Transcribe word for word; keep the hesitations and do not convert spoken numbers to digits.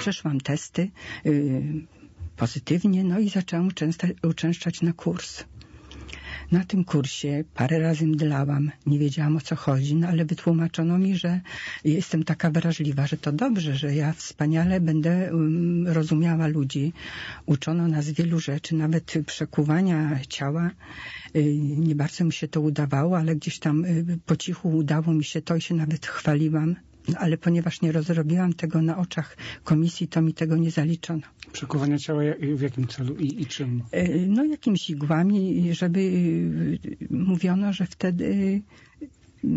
przeszłam testy y, pozytywnie, no i zaczęłam uczęsta, uczęszczać na kurs. Na tym kursie parę razy mdlałam, nie wiedziałam o co chodzi, no ale wytłumaczono mi, że jestem taka wrażliwa, że to dobrze, że ja wspaniale będę um, rozumiała ludzi. Uczono nas wielu rzeczy, nawet przekuwania ciała. Y, nie bardzo mi się to udawało, ale gdzieś tam y, po cichu udało mi się to i się nawet chwaliłam. No, ale ponieważ nie rozrobiłam tego na oczach komisji, to mi tego nie zaliczono. Przekuwania ciała w jakim celu i, i czym? No jakimiś igłami, żeby mówiono, że wtedy